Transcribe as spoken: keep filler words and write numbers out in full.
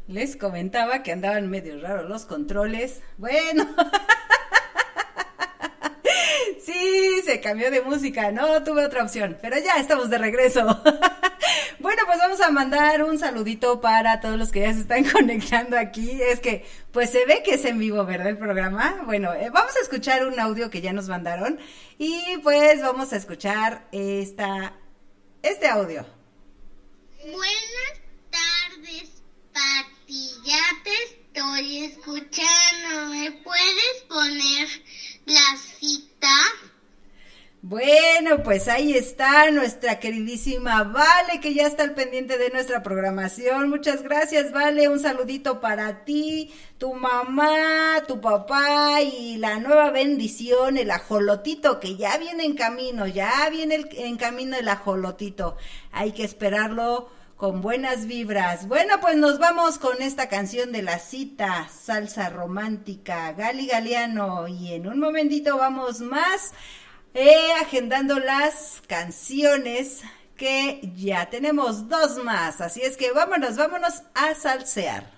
Les comentaba que andaban medio raros los controles. Bueno, sí, se cambió de música, no tuve otra opción, pero ya estamos de regreso. Bueno, pues vamos a mandar un saludito para todos los que ya se están conectando aquí. Es que, pues se ve que es en vivo, ¿verdad? El programa. Bueno, eh, vamos a escuchar un audio que ya nos mandaron y pues vamos a escuchar esta, este audio. Buenas tardes, Pati, ya te estoy escuchando. ¿Me puedes poner la cita? Bueno, pues ahí está nuestra queridísima Vale, que ya está al pendiente de nuestra programación. Muchas gracias, Vale. Un saludito para ti, tu mamá, tu papá y la nueva bendición, el ajolotito, que ya viene en camino, ya viene el, en camino el ajolotito. Hay que esperarlo con buenas vibras. Bueno, pues nos vamos con esta canción de la cita, salsa romántica, Gali Galiano. Y en un momentito vamos más Eh, agendando las canciones, que ya tenemos dos más, así es que vámonos, vámonos a salsear.